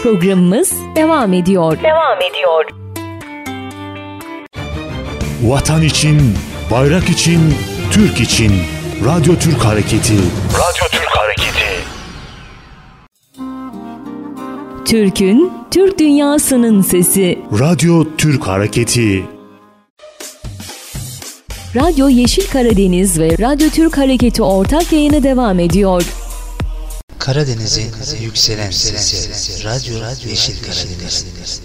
Programımız devam ediyor. Vatan için, bayrak için, Türk için. Radyo Türk Hareketi. Türk'ün, Türk dünyasının sesi. Radyo Türk Hareketi. Radyo Yeşil Karadeniz ve Radyo Türk Hareketi ortak yayını devam ediyor. Karadeniz'in yükselen sesi. Radyo Yeşil Karadeniz.